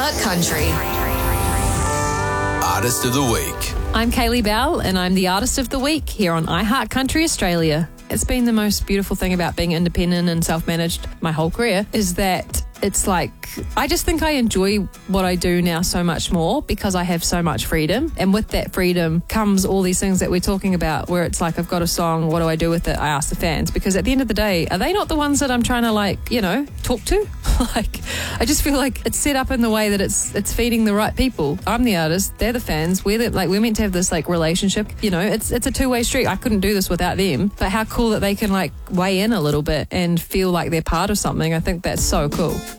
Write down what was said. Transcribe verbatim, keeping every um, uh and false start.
iHeart Country. Artist of the Week. I'm Kaylee Bell, and I'm the Artist of the Week here on iHeart Country Australia. It's been the most beautiful thing about being independent and self-managed my whole career is that it's like, I just think I enjoy what I do now so much more because I have so much freedom. And with that freedom comes all these things that we're talking about where it's like, I've got a song, what do I do with it? I ask the fans, because at the end of the day, are they not the ones that I'm trying to like, you know, talk to? Like, I just feel like it's set up in the way that it's it's feeding the right people. I'm the artist, they're the fans. We're the, like we're meant to have this like relationship. You know, it's it's a two-way street. I couldn't do this without them. But how cool that they can like weigh in a little bit and feel like they're part of something. I think that's so cool.